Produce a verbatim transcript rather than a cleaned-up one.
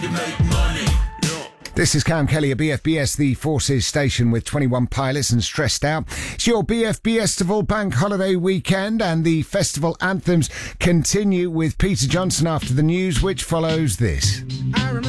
to make money. This is Cam Kelly at B F B S, the Forces station with twenty-one pilots and Stressed Out. It's your B F B Festival bank holiday weekend, and the festival anthems continue with Peter Johnson after the news, which follows this.